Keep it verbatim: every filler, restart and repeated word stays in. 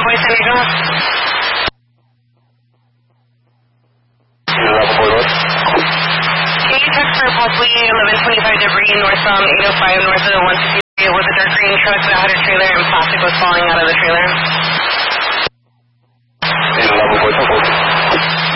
Convoy Center, go ahead. Can you check for possibly eleven twenty-five debris northbound eight oh five north of the one sixty with a dark green truck that had a trailer and plastic was falling out of the trailer?